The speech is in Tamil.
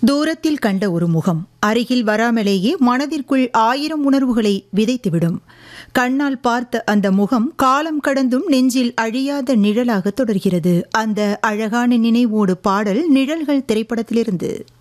தூரத்தில் கண்ட ஒரு முகம் அருகில் வராமலேயே மனதிற்குள் 1000 உணர்வுகளை விதைத்துவிடும். கண்ணால் பார்த்த அந்த முகம் காலம் கடந்தும் நெஞ்சில் அழியாத நிழலாக தொடர்கிறது. அந்த அழகான நினைவோடு பாடல் நிழல்கள் திரைப்படத்திலிருந்து.